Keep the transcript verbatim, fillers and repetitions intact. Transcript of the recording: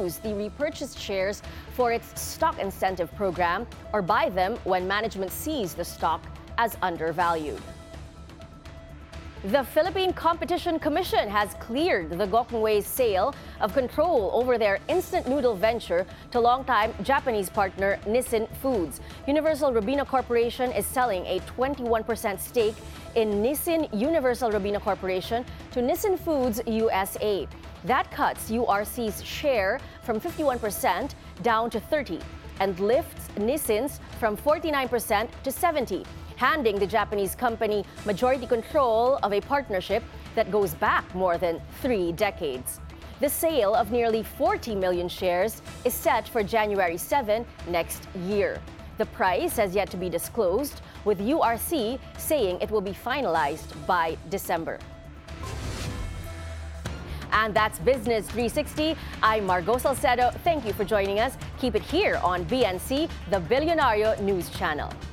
use the repurchased shares for its stock incentive program or buy them when management sees the stock as undervalued. The Philippine Competition Commission has cleared the Gokongwei's sale of control over their instant noodle venture to longtime Japanese partner Nissin Foods. Universal Robina Corporation is selling a twenty-one percent stake in Nissin Universal Robina Corporation to Nissin Foods U S A. That cuts U R C's share from fifty-one percent down to thirty and lifts Nissin's from forty-nine percent to seventy. Handing the Japanese company majority control of a partnership that goes back more than three decades. The sale of nearly forty million shares is set for January seventh next year. The price has yet to be disclosed, with U R C saying it will be finalized by December. And that's Business three sixty. I'm Margo Salcedo. Thank you for joining us. Keep it here on B N C, the Billionario News Channel.